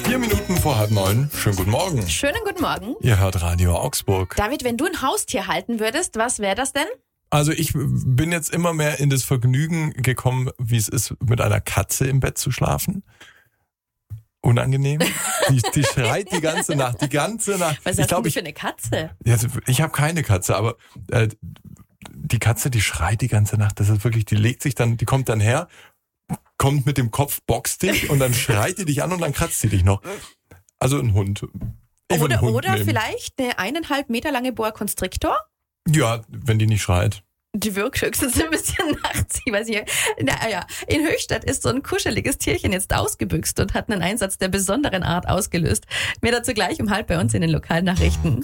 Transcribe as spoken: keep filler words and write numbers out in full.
Vier Minuten vor halb neun. Schönen guten Morgen. Schönen guten Morgen. Ihr hört Radio Augsburg. David, wenn du ein Haustier halten würdest, was wäre das denn? Also ich bin jetzt immer mehr in das Vergnügen gekommen, wie es ist, mit einer Katze im Bett zu schlafen. Unangenehm. Die, die schreit die ganze Nacht, die ganze Nacht. Was ich hast glaub, du ich, für eine Katze? ja, ich habe keine Katze, aber äh, die Katze, die schreit die ganze Nacht. Das ist wirklich, die legt sich dann, die kommt dann her, kommt mit dem Kopf, boxt dich und dann schreit die dich an und dann kratzt sie dich noch. Also ein Hund. Ich will Oder, einen Hund oder nehmen. vielleicht eine eineinhalb Meter lange Boa Constrictor? Ja, wenn die nicht schreit. Die wirkt höchstens ein bisschen nachts. Ich weiß nicht. Naja, in Höchstadt ist so ein kuscheliges Tierchen jetzt ausgebüxt und hat einen Einsatz der besonderen Art ausgelöst. Mehr dazu gleich um halb bei uns in den Lokalnachrichten.